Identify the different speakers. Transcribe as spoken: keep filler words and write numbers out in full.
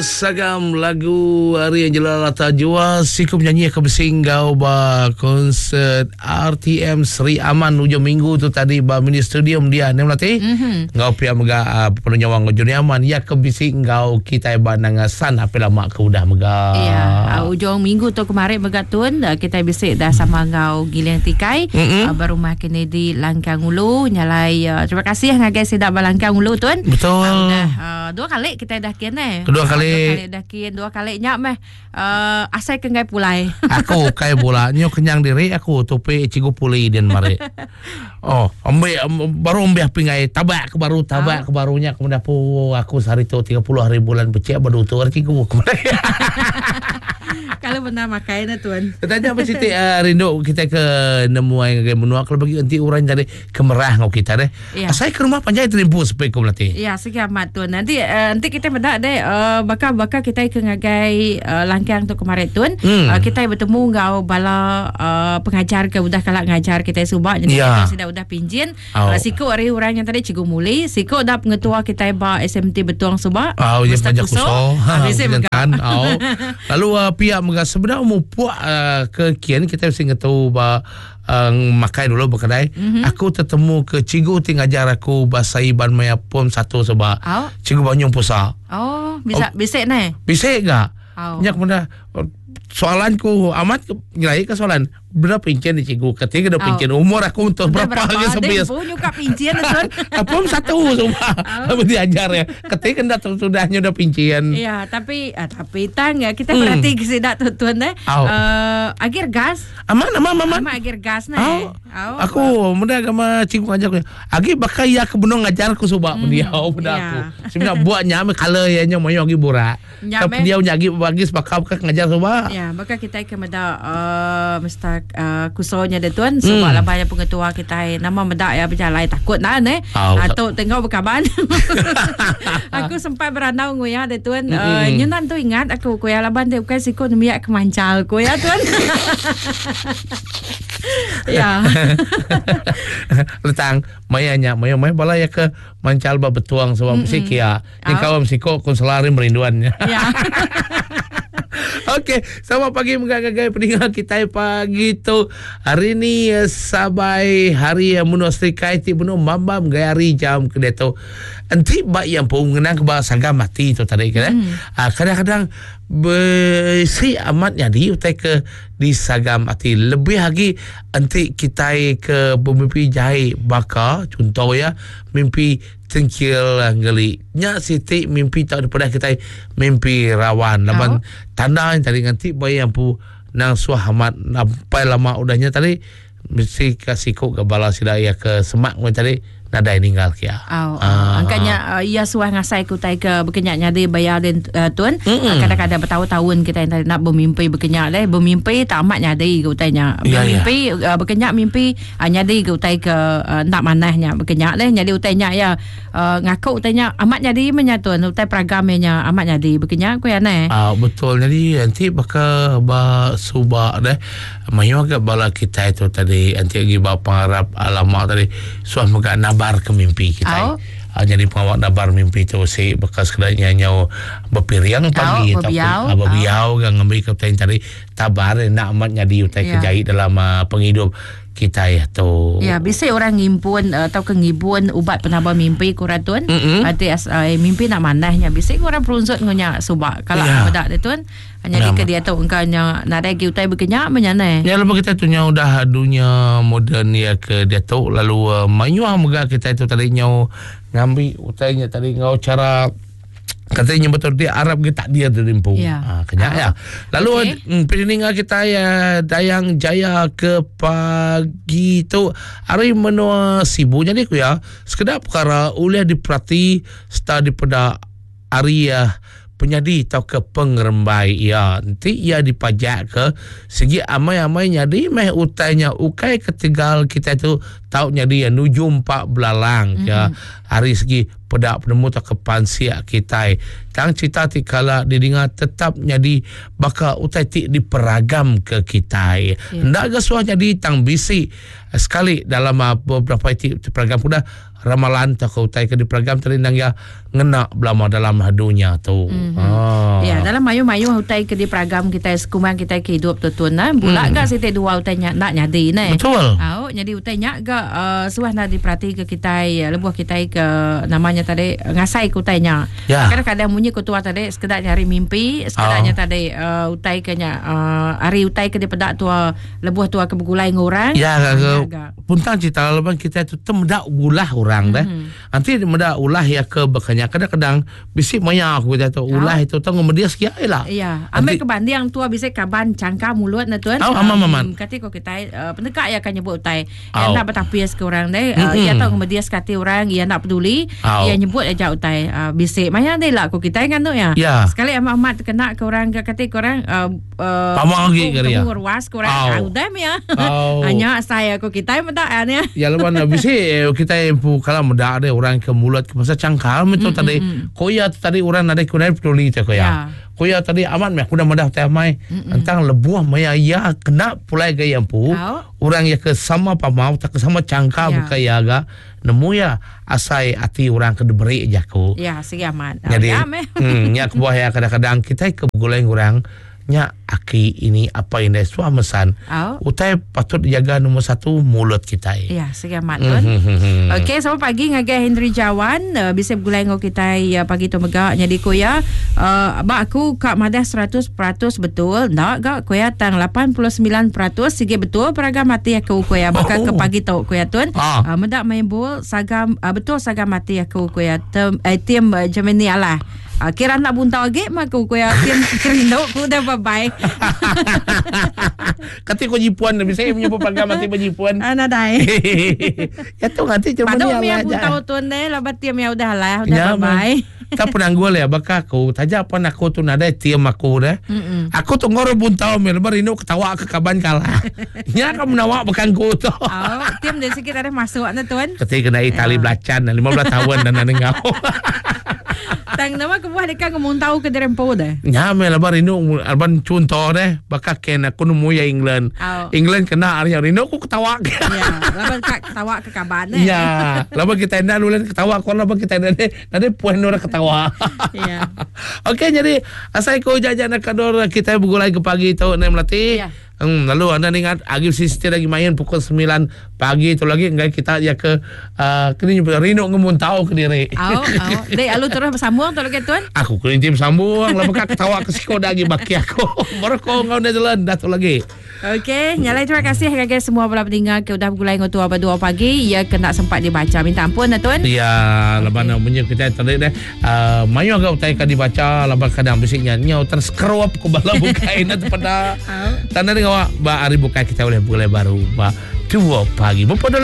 Speaker 1: Sagam lagu hari yang jelalata jua siku menyanyi ke besinggau ba konsert R T M Sri Aman ujung minggu tu tadi ba mini stadium dia ne melati mm-hmm. ngau pia mega uh, penuh nyawang ujung aman ya ke besinggau kita ba nangasan apa lama ke udah mega
Speaker 2: ya uh, ujung minggu tu kemarin mega tun uh, kita bisik dah sama ngau Giliang Tikai mm-hmm. uh, baru makin di Langkang Ulu nyalai uh, terima kasih ngagai sidak ba Langkang Ulu tuan
Speaker 1: betul
Speaker 2: uh, dah uh, dua kali kita dah kene
Speaker 1: kedua kali
Speaker 2: dua kali dah kian dua kali nyak meh uh, asai ke ngai pulai
Speaker 1: aku kai bola nyo kenyang diri aku tope cigo pulai dan mare oh ambe baru ambe pingai tabak ke baru tabak oh. ke barunya kemudian pu aku sehari tu tiga puluh hari bulan becek baru tu cigo kemarin
Speaker 2: kalau benar makainya tuan
Speaker 1: katanya apa Siti uh, rindu kita ke nemu yang menua kalau bagi nanti orang jadi kemerah ngau kita deh ya. Saya ke rumah panjai terimpu supaya kau melatih
Speaker 2: ya sekiamat tuan nanti uh, nanti kita benar deh uh, bakal bakal kita ke ngagai uh, Langkang tu kemarin tuan hmm. uh, kita bertemu ngau bala uh, pengajar ke udah kalak ngajar kita subak jadi ya. Kita sudah udah pinjin oh. uh, siko hari orang yang tadi Cikgu Muli siko dah pengetua kita ba S M T Betuang subak
Speaker 1: oh ya banyak kuso
Speaker 2: habis
Speaker 1: kan oh lalu uh, pihak sebenarnya mau puak uh, ke kian kita mesti ngetahu ba uh, makai dulu berkedai mm-hmm. aku tertemu ke Cikgu ting ajar aku bahasa Iban Maya pom satu sebab oh. Cikgu Banyung Pusa
Speaker 2: oh bisa oh, bisik ni
Speaker 1: bisik gak oh. Nyak mana soalanku amat nilai ke soalan berapa pincin di Cikgu ketika dah pincin oh. umur aku untuk berapa lagi sebelas
Speaker 2: dia punya pincin tuan
Speaker 1: apa satu semua apa oh. diajar ya ketika dah sudahnya dah pincin
Speaker 2: ya tapi uh, tapi tang ya kita hmm. berarti sidak tuan deh oh. uh, agir gas
Speaker 1: aman aman aman
Speaker 2: aman agir gas nih
Speaker 1: oh. oh. aku mudah agama Cikgu ngajar aku agir bakal ya kebenong ngajar aku subak hmm. dia oh mudah yeah. aku sebenarnya buatnya me kala ya nya moyo agi bura tapi dia nyagi bagi bakal ngajar subak
Speaker 2: ya bakal kita ke meda uh, mesti Uh, kusonya dia tuan sebab hmm. lah banyak pengetua kita nama medak ya berjalan takut nah ne oh, atau tengok berkaban aku sempat beranau ngoya dia tuan mm-hmm. uh, nyunan tu ingat aku koya laban dia bukan siko nemiak kemancal koya tuan ya
Speaker 1: letang mayanya mayo may bala ya ke mancal ba betuang sebab mm-hmm. sikia ni oh. kawam siko konselari merinduannya ya Okey, selamat pagi mengagai pendengar kita pagi tu. Hari ni sabai hari yang munasri kaiti bunuh mambam gaya hari jam kedai tu. Nanti bak yang pun mengenang ke bahasa agama mati tu tadi kan. Hmm. Ah, kadang-kadang besi amat jadi utai ke di sagam hati lebih lagi nanti kita ke bermimpi jahit baka contoh ya mimpi tengkil ngali nya siti mimpi tak daripada kita mimpi rawan laban oh. tanda yang tadi nanti bayi yang pu nang suahamat nampai lama udahnya tadi mesti kasih kok ke bala sidaya ke semak tadi nada ninggal kia.
Speaker 2: Oh, uh, angkanya uh, ia suah ngasai kutai ke berkenyak nyadi bayar dan uh, tuan. Mm-hmm. Kadang-kadang bertahun-tahun kita yang tadi nak bermimpi berkenyak leh, bermimpi tak amat nyadi kutainya. Bermimpi yeah, yeah. Uh, berkenyak mimpi uh, nyadi kutai ke uh, nak manahnya berkenyak leh nyadi utainya ya uh, ngaku utainya amat nyadi menyatuan utai pragamnya amat nyadi berkenyak ku ya ne.
Speaker 1: Ah uh, betul jadi nanti bakal ba subak deh. Mayo agak bala kita itu tadi nanti lagi bapa Arab alamak tadi suah megak nabar ke mimpi kita. Oh. Uh, jadi pengawak nabar mimpi tu si bekas kedanya nyau berpiriang pagi
Speaker 2: oh,
Speaker 1: ataupun apa biau gang ngambil ke tadi tabar nak amat nyadi utai yeah. kejahit dalam uh, penghidup kita ya tu.
Speaker 2: Ya, biasa orang ngimpun uh, atau kengibun ubat penambah mimpi kurang tuan. Mm-hmm. Hati uh, mimpi nak manahnya. Biasa orang perunsut ngonya subak kalau yeah. bedak dia tuan. Hanya di ke dia tu engkaunya nak lagi utai berkenyak menyana.
Speaker 1: Ya lepas kita tu nya udah dunia moden ya ke dia tu lalu uh, mayuah moga kita itu tadi nyau ngambil utainya tadi ngau cara katanya betul dia Arab kita dia terimpung. Ya. Ah, kenyak oh. ya. Lalu okay. peninggal kita ya Dayang Jaya ke pagi tu hari menua sibuk jadi ku ya. Sekedar perkara oleh diperhati setelah dipada hari ya penyadi atau ke pengerembai ya nanti ia dipajak ke segi amai-amai nyadi meh utainya ukai ketigal kita tu tahu nyadi ya nujum pak belalang mm-hmm. ya hari segi pedak penemu tak kepansiak kita tang cita tikala didinga tetap nyadi bakal utai ti diperagam ke kita yeah. ndak gasuah nyadi tang bisi sekali dalam beberapa ti peragam kuda ramalan tak kau utai ke di program tadi nang ya ngena belama dalam hadunya tu.
Speaker 2: Mm-hmm.
Speaker 1: Ah.
Speaker 2: Ya, dalam mayu-mayu utai ke di program kita sekuman kita ke hidup tu nah. Bula mm. ga site dua utai nak nyadi nah.
Speaker 1: Betul.
Speaker 2: Au, jadi utai nyak ga uh, suah nak diperhati ke kita lebuh kita ke namanya tadi ngasai ke utainya.
Speaker 1: Ya.
Speaker 2: Kadang-kadang munyi ke tua tadi sekedar nyari mimpi, sekedarnya oh. tadi uh, utai ke nya uh, hari utai ke di pedak tua lebuh tua ke begulai ngorang.
Speaker 1: Ya, ke puntang cita leban kita tu temedak ulah orang dah. Mm-hmm. Nanti medak ulah ya ke bekanya kadang-kadang bisik maya aku kata tu ulah itu tang media sekian lah.
Speaker 2: Iya, ambil ke bandi yang tua bisik kaban cangka mulut na tuan.
Speaker 1: Oh, amam aman.
Speaker 2: Kati ko kita uh, pendekak ya kan nyebut utai. Ia nak bertapias ke orang deh. Uh, ia tahu media sekati orang, ia nak peduli, ia nyebut aja utai uh, bisik maya deh lah ko kita kan tu ya.
Speaker 1: Ya.
Speaker 2: Sekali amat-amat kena ke orang ke kati ke orang uh, uh,
Speaker 1: pamang lagi ke dia.
Speaker 2: Ruas ke orang udah ya. Hanya saya ko kita medak ya.
Speaker 1: Ya leban bisik kita pu kalau medak ada orang ke mulut ke masa cangkal itu tadi koya tadi orang ada kunai peduli tu koya. Koya tadi aman meh kuda madah teh mai tentang lebuah maya ya kena pulai gaya pu orang ya ke sama pamau tak sama cangkal buka ya ga nemu ya asai ati orang ke diberi jaku.
Speaker 2: Ya siaman.
Speaker 1: Jadi hmm nya kebuah ya kadang-kadang kita ke guleng orang nya aki ini apa yang dah suah mesan oh. Utai patut jaga nombor satu mulut kita.
Speaker 2: Ya, segamat kan. Mm-hmm. Okey, selamat pagi ngagai Henry Jawan uh, bisa gulai ngau kita ya pagi tu megak jadi koya uh, ba aku kak madah seratus peratus betul ndak gak koya tang lapan puluh sembilan peratus sige betul peragam mati aku koya bakal oh. ke pagi tu koya tun ah. uh, mendak main bol sagam uh, betul sagam mati aku koya tem eh, tim uh, Gemini Allah. Uh, kira nak buntau lagi maka aku ya tim kerindo aku dah bye-bye.
Speaker 1: Kati ko jipuan lebih saya punya program mati berjipuan.
Speaker 2: Ana dai.
Speaker 1: Ya tu nanti cuma
Speaker 2: ni ala aja. Padahal buntau tu ne labat tim ya udah lah udah
Speaker 1: ya,
Speaker 2: bye-bye.
Speaker 1: Tak pernah gua ya baka aku taja apa nak aku tu nada tim aku dah. Aku tu ngoro buntau me lebar ino ketawa ke kaban kalah. Nya kamu nawak bukan ku tu.
Speaker 2: Oh, tim dari sikit ada masuk na tuan.
Speaker 1: Kati kena Itali belacan lima belas tahun dan ada ngau.
Speaker 2: Tang nama kebuah dekat ngomong tahu ke derempo dah.
Speaker 1: Nya me lebar ino alban contoh deh baka ken aku nemu ya England.
Speaker 2: Oh.
Speaker 1: England kena hari ino aku ketawa.
Speaker 2: Ya, lebar ketawa ke kaban eh.
Speaker 1: Ya, lebar kita ndak ulen ketawa ko lebar kita ndak ndak puan orang ketawa.
Speaker 2: Ya.
Speaker 1: Okey, jadi asai ko jajan kador kita bergulai ke pagi tu nem latih. Ya. Hmm, lalu anda ingat Agil Sister lagi main pukul sembilan pagi tu lagi enggak kita ya ke uh, kini Rino ngemun tahu ke diri.
Speaker 2: Oh, oh. Dek alu terus bersambung tu lagi tuan.
Speaker 1: Aku kini tim sambung lah bakal ketawa ke siko lagi baki aku. Baru kau ngau dah jalan dah tu lagi.
Speaker 2: Okey, nyalai terima kasih kepada semua para pendengar ke udah bergulai ngotu apa dua pagi ya kena sempat dibaca minta ampun dah tuan.
Speaker 1: Ya, leban punya kita tadi deh uh, mayu agak utai ka dibaca leban kadang bisiknya nyau terskeruap ku bala bukain tu pada. Tanda ngawak ba hari buka kita boleh boleh baru ba dua pagi. Bopo